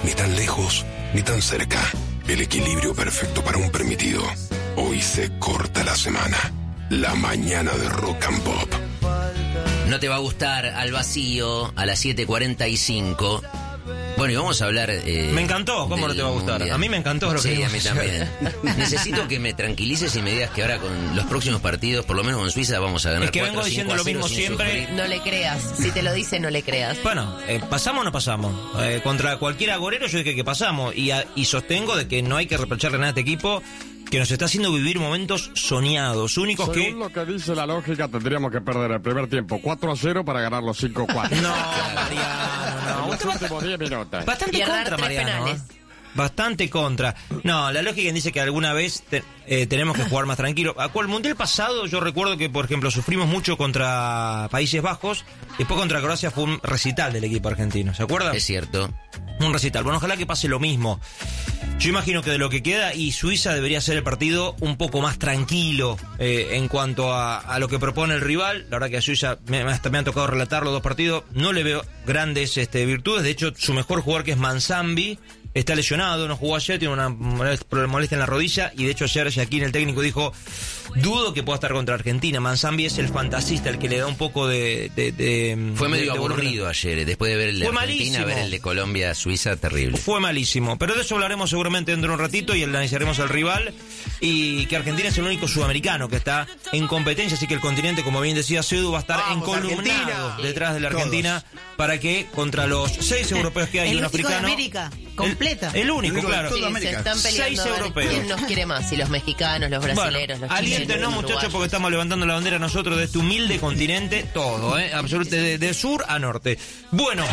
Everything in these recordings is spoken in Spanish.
Ni tan lejos, ni tan cerca. El equilibrio perfecto para un permitido. Hoy se corta la semana. La mañana de Rock and Pop. No te va a gustar Al Vacío a las 7:45. Bueno, y vamos a hablar... me encantó, ¿cómo no te va a gustar? Mundial. A mí me encantó lo que Sí, a mí vimos. también. Necesito que me tranquilices y me digas que ahora con los próximos partidos, por lo menos con Suiza, vamos a ganar. Es que vengo diciendo lo mismo siempre. No le creas. Si te lo dice, no le creas. Bueno, ¿pasamos o no pasamos? Contra cualquier agorero yo dije que pasamos. Y sostengo de que no hay que reprocharle nada a este equipo, que nos está haciendo vivir momentos soñados, únicos que... Según lo que dice la lógica, tendríamos que perder el primer tiempo 4-0 para ganar los 5-4. No, Mariano, no. En los últimos 10 minutos. Bastante Y errar contra, 3 Mariano. penales. Bastante contra. No, la lógica dice que alguna vez tenemos que jugar más tranquilo. El Mundial pasado yo recuerdo que, por ejemplo, sufrimos mucho contra Países Bajos. Después contra Croacia fue un recital del equipo argentino, ¿se acuerdan? Es cierto. Un recital. Bueno, ojalá que pase lo mismo. Yo imagino que de lo que queda, y Suiza debería ser el partido un poco más tranquilo en cuanto a lo que propone el rival. La verdad que a Suiza me han tocado relatar los dos partidos. No le veo grandes virtudes. De hecho, su mejor jugador, que es Manzambi, está lesionado, no jugó ayer, tiene una molestia en la rodilla. Y de hecho ayer Jaquín, el técnico, dijo: dudo que pueda estar contra Argentina. Manzambi es el fantasista, el que le da un poco de Fue medio de aburrido ayer, después de ver el de Fue Argentina, malísimo. ver el de Colombia, Suiza, terrible. Fue malísimo, pero de eso hablaremos seguramente dentro de un ratito y analizaremos al rival. Y que Argentina es el único sudamericano que está en competencia, así que el continente, como bien decía Sedu, va a estar encolumnado detrás de la Argentina para que contra los 6 europeos que hay y un único de africano. América, completa. El único, claro. Sí, se están peleando 6 a ver europeos. quién nos quiere más, si los mexicanos, los brasileros, los aliéntenos, chilenos, los muchachos, uruguayos. porque estamos levantando la bandera nosotros de este humilde continente, todo, absolutamente de sur a norte. Bueno,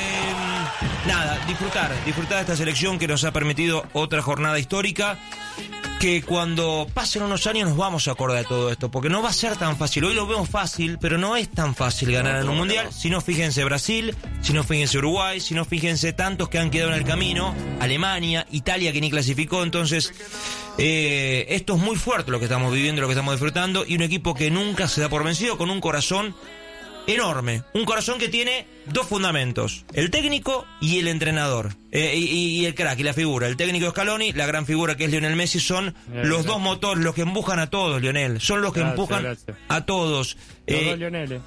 nada, disfrutar de esta selección que nos ha permitido otra jornada histórica, que cuando pasen unos años nos vamos a acordar de todo esto, porque no va a ser tan fácil. Hoy lo vemos fácil, pero no es tan fácil ganar en un mundial. Si no, fíjense Brasil, si no, fíjense Uruguay, si no, fíjense tantos que han quedado en el camino, Alemania, Italia, que ni clasificó. Entonces, esto es muy fuerte lo que estamos viviendo, lo que estamos disfrutando, y un equipo que nunca se da por vencido, con un corazón enorme, un corazón que tiene dos fundamentos: el técnico y el entrenador, y el crack y la figura. El técnico Scaloni, la gran figura que es Lionel Messi, son los dos motores, los que empujan a todos, Lionel, son los que empujan a todos. Los dos Lioneles.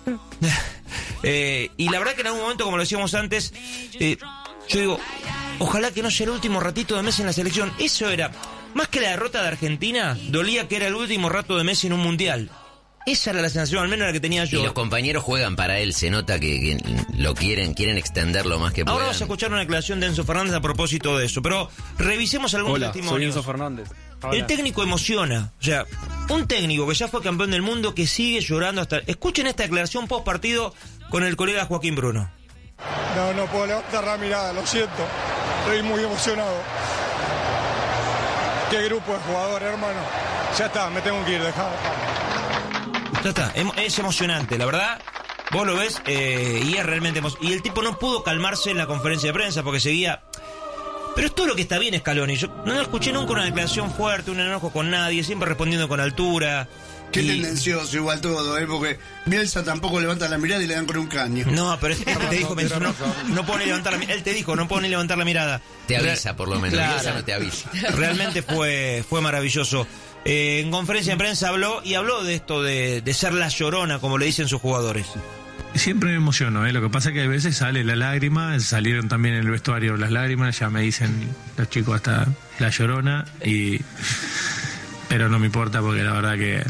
Y la verdad que en algún momento, como lo decíamos antes, yo digo, ojalá que no sea el último ratito de Messi en la selección. Eso era, más que la derrota de Argentina, dolía que era el último rato de Messi en un mundial. Esa era la sensación, al menos la que tenía yo. Y los compañeros juegan para él, se nota que lo quieren extender lo más que puedan. Ahora vamos a escuchar una declaración de Enzo Fernández a propósito de eso, pero revisemos algunos testimonios. Soy Enzo Fernández. El técnico emociona, o sea, un técnico que ya fue campeón del mundo, que sigue llorando hasta... Escuchen esta declaración post partido con el colega Joaquín Bruno. No puedo levantar la mirada, lo siento. Estoy muy emocionado. Qué grupo de jugadores, hermano. Ya está, me tengo que ir, dejá. Ya está, es emocionante, la verdad. Vos lo ves y es realmente emocionante. Y el tipo no pudo calmarse en la conferencia de prensa porque seguía... Pero es todo lo que está bien, Scaloni. Yo no lo escuché nunca una declaración fuerte, un enojo con nadie, siempre respondiendo con altura. Qué tendencioso igual todo, porque Bielsa tampoco levanta la mirada y le dan con un caño. No, pero este te dijo, no puedo ni levantar la mirada. Él te dijo, no puedo ni levantar la mirada. Te avisa, por lo menos. Claro. Bielsa no te avisa. Realmente fue maravilloso. En conferencia de prensa habló de esto de ser la llorona, como le dicen sus jugadores. Siempre me emociono, lo que pasa es que a veces sale la lágrima, salieron también en el vestuario las lágrimas, ya me dicen los chicos hasta la llorona, pero no me importa porque la verdad que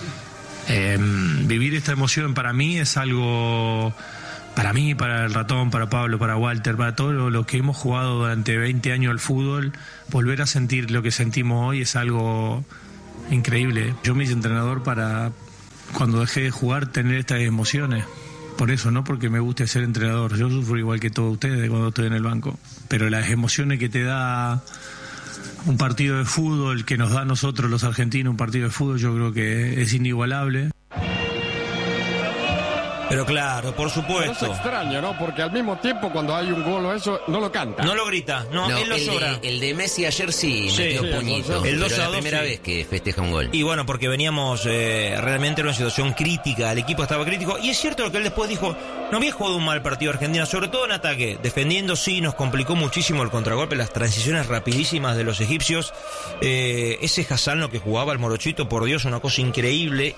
vivir esta emoción para mí es algo, para mí, para el Ratón, para Pablo, para Walter, para todos los que hemos jugado durante 20 años al fútbol, volver a sentir lo que sentimos hoy es algo increíble. Yo me hice entrenador para, cuando dejé de jugar, tener estas emociones. Por eso, no porque me guste ser entrenador. Yo sufro igual que todos ustedes cuando estoy en el banco. Pero las emociones que te da un partido de fútbol, que nos da a nosotros los argentinos un partido de fútbol, yo creo que es inigualable. Pero claro, por Pero supuesto. es extraño, ¿no? Porque al mismo tiempo cuando hay un gol o eso, no lo canta. No lo grita, no, él lo llora. El de Messi ayer sí Sí, metió sí, puñito. el 2-2, pero es la primera sí. vez que festeja un gol. Y bueno, porque veníamos realmente en una situación crítica, el equipo estaba crítico, y es cierto lo que él después dijo, no había jugado un mal partido Argentina, sobre todo en ataque, defendiendo sí, nos complicó muchísimo el contragolpe, las transiciones rapidísimas de los egipcios, ese Hassan lo que jugaba el morochito, por Dios, una cosa increíble,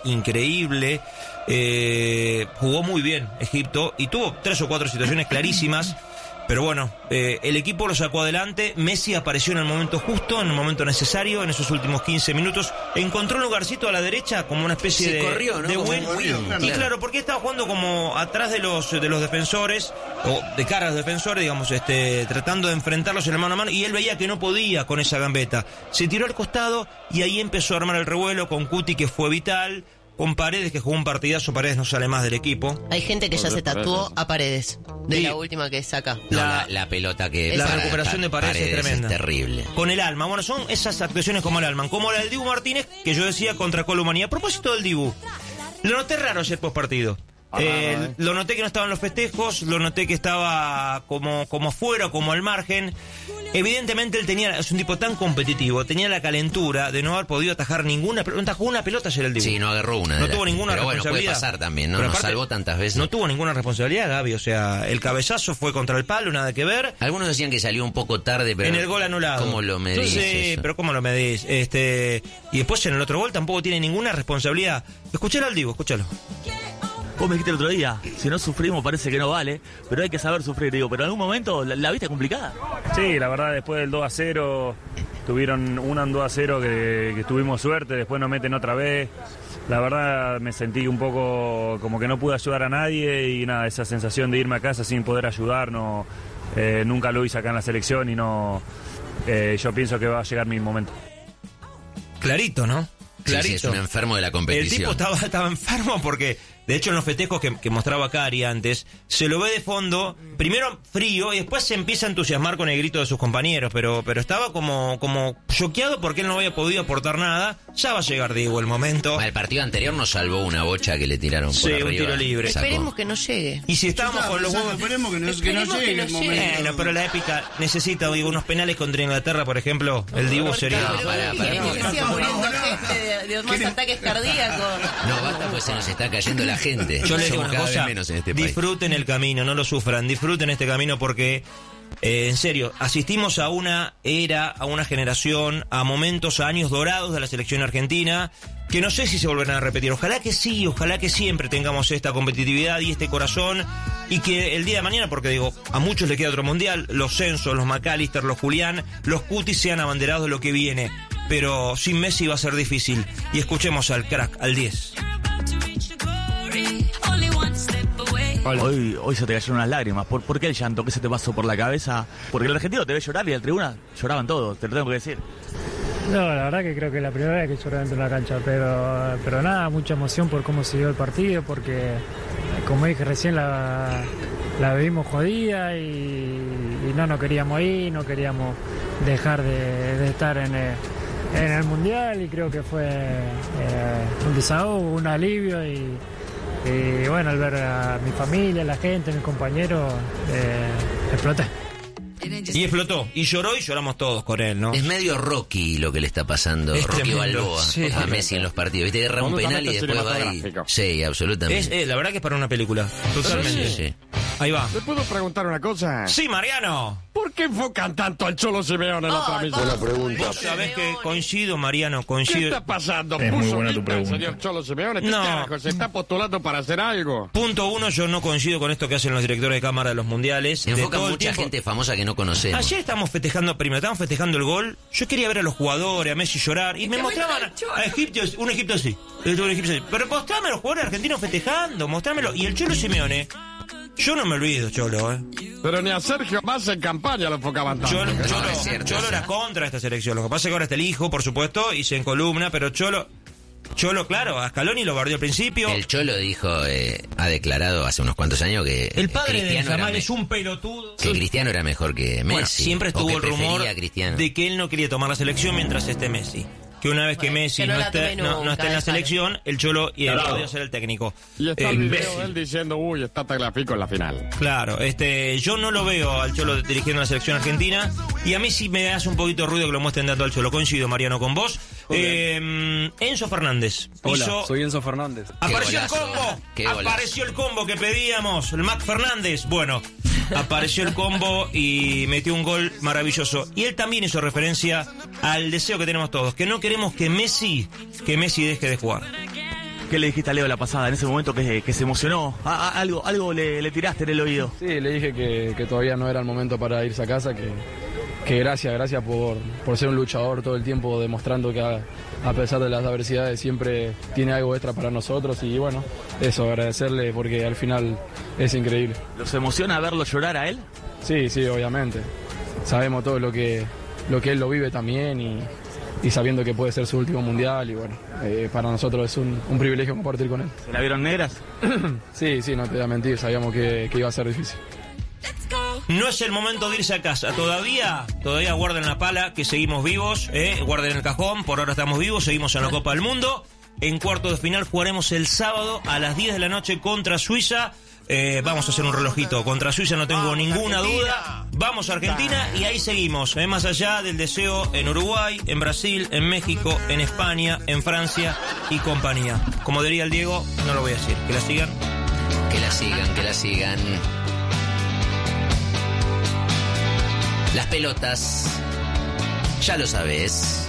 jugó muy bien Egipto, y tuvo 3 o 4 situaciones clarísimas. Pero bueno, el equipo lo sacó adelante, Messi apareció en el momento justo, en el momento necesario, en esos últimos 15 minutos, encontró un lugarcito a la derecha como una especie de corrió, ¿no? de Como wing. un wing, Y claro. claro, porque estaba jugando como atrás de los defensores, o de cara a los defensores, digamos, tratando de enfrentarlos en el mano a mano, y él veía que no podía con esa gambeta. Se tiró al costado y ahí empezó a armar el revuelo con Cuti, que fue vital, con Paredes, que jugó un partidazo. Paredes no sale más del equipo. Hay gente que ya se tatuó a Paredes, de Sí. la última que saca. No, la pelota que... La Esa- recuperación de Paredes es tremenda. Es terrible. Con el alma. Bueno, son esas actuaciones como el alma. Como la del Dibu Martínez, que yo decía contra Colomani. A propósito del Dibu, lo noté raro ayer postpartido. Lo noté que no estaba en los festejos, lo noté que estaba como afuera, como al margen. Evidentemente él es un tipo tan competitivo, tenía la calentura de no haber podido atajar ninguna pelota. No atajó una pelota ayer el Dibu. Sí, no agarró una. No tuvo ninguna pero bueno, responsabilidad. puede pasar también, ¿no? Pero Nos aparte, salvó tantas veces. No tuvo ninguna responsabilidad, Gaby. O sea, el cabezazo fue contra el palo, nada que ver. Algunos decían que salió un poco tarde, pero... En el gol anulado. ¿Cómo lo medís Sí, eso? pero ¿cómo lo medís? Y después en el otro gol tampoco tiene ninguna responsabilidad. Escuchalo al Dibu, escúchalo. Vos me dijiste el otro día, si no sufrimos parece que no vale, pero hay que saber sufrir, digo, pero en algún momento la viste complicada. Sí, la verdad después del 2-0, tuvieron un 2-0 que tuvimos suerte, después nos meten otra vez. La verdad me sentí un poco como que no pude ayudar a nadie y nada, esa sensación de irme a casa sin poder ayudar, no, nunca lo hice acá en la selección y no, yo pienso que va a llegar mi momento. Clarito, ¿no? Clarito. Sí, es un enfermo de la El competición. tipo estaba enfermo porque, de hecho, en los festejos que mostraba Cari antes, se lo ve de fondo, primero frío y después se empieza a entusiasmar con el grito de sus compañeros, pero estaba como choqueado porque él no había podido aportar nada. Ya va a llegar, digo, el momento. El partido anterior nos salvó una bocha que le tiraron por Sí, arriba. un tiro libre. Sacó. Esperemos que no llegue. Y si estábamos con los huevos... Esperemos que no Esperemos que llegue no el llegue. momento. Bueno, pero la épica necesita, digo, unos penales contra Inglaterra, por ejemplo. El Dibu sería... No, pará. Decía muriendo gente de más ataques cardíacos. No, basta, pues se nos está cayendo la gente. Yo les digo Somos una cada vez cosa, menos en este país. disfruten el camino, no lo sufran, disfruten este camino porque, en serio, asistimos a una era, a una generación, a momentos, a años dorados de la selección argentina, que no sé si se volverán a repetir. Ojalá que sí, ojalá que siempre tengamos esta competitividad y este corazón, y que el día de mañana, porque digo, a muchos les queda otro mundial, los Censo, los McAllister, los Julián, los Cuti sean abanderados de lo que viene, pero sin Messi va a ser difícil. Y escuchemos al crack, al 10. Hoy se te cayeron unas lágrimas. ¿Por qué el llanto? ¿Qué se te pasó por la cabeza? Porque el argentino te ve llorar y en la tribuna lloraban todos, te lo tengo que decir. No, la verdad que creo que es la primera vez que lloro dentro de una cancha, pero nada, mucha emoción por cómo se dio el partido, porque como dije recién la vivimos jodida y no queríamos ir, no queríamos dejar de estar en el Mundial y creo que fue un desahogo, un alivio y bueno, al ver a mi familia, la gente, mis compañeros, exploté. Y explotó, y lloró y lloramos todos con él, ¿no? Es medio Rocky lo que le está pasando, Es Rocky tremendo, Balboa, sí. a Messi en los partidos. Viste, derrama un penal y después va ahí. Sí, absolutamente. La verdad que es para una película, totalmente. Sí. Ahí va. ¿Le puedo preguntar una cosa? Sí, Mariano. ¿Por qué enfocan tanto al Cholo Simeone en la transmisión? Buena pregunta. Vos sabés que coincido, Mariano, ¿Qué coincido. está pasando? Es muy ¿Puso buena tu lista el pregunta. señor Cholo Simeone? ¿Qué No. carajo? ¿Se está postulando para hacer algo? Punto 1, yo no coincido con esto que hacen los directores de cámara de los mundiales. De Enfocan todo el mucha tiempo. gente famosa que no conocemos. Ayer estábamos festejando el gol. Yo quería ver a los jugadores, a Messi llorar. Y me mostraban a Egipto, un Egipto así. Pero mostrame a los jugadores argentinos festejando, mostrámelo. Y el Cholo Simeone, yo no me olvido, Cholo, Pero ni a Sergio Massa en campaña lo enfocaban tanto. Cholo era contra esta selección. Lo que pasa es que ahora está el hijo, por supuesto, y se encolumna, pero Cholo, claro, a Scaloni lo bardeó al principio. El Cholo dijo, ha declarado hace unos cuantos años que El padre de Cristiano era Yamal es un pelotudo. que Cristiano era mejor que Messi. Bueno, siempre o estuvo que el rumor prefería a Cristiano. de que él no quería tomar la selección mientras esté Messi. que una vez que Messi que no no la esté tome nunca, en la déjalo. selección, el Cholo podría ser el técnico. Y está el video de él diciendo, uy, está Tagliafico en la final. Claro, yo no lo veo al Cholo dirigiendo la selección argentina, y a mí sí me hace un poquito de ruido que lo muestren dando al Cholo. Coincido, Mariano, con vos. Enzo Fernández. Hola, soy Enzo Fernández. Apareció el combo. Apareció el combo que pedíamos. El Mac Fernández. Bueno, apareció el combo y metió un gol maravilloso. Y él también hizo referencia al deseo que tenemos todos, que no queremos que Messi deje de jugar. ¿Qué le dijiste a Leo la pasada en ese momento que se emocionó? Algo le tiraste en el oído. Sí, le dije que todavía no era el momento para irse a casa, que gracias por ser un luchador todo el tiempo, demostrando que a pesar de las adversidades siempre tiene algo extra para nosotros, y bueno, eso, agradecerle porque al final es increíble. ¿Los emociona verlo llorar a él? Sí, obviamente. Sabemos todo lo que él lo vive también, y sabiendo que puede ser su último mundial, y bueno, para nosotros es un privilegio compartir con él. ¿Se la vieron negras? Sí, no te voy a mentir, sabíamos que iba a ser difícil. No es el momento de irse a casa. Todavía guarden la pala, que seguimos vivos, guarden el cajón, por ahora estamos vivos, seguimos en la Copa del Mundo. En cuartos de final jugaremos el sábado a las 10 de la noche contra Suiza. Vamos a hacer un relojito contra Suiza, no tengo ninguna duda. Vamos a Argentina y ahí seguimos, más allá del deseo en Uruguay, en Brasil, en México, en España, en Francia y compañía. Como diría el Diego, no lo voy a decir. Que la sigan. Que la sigan, que la sigan. Las pelotas, ya lo sabes.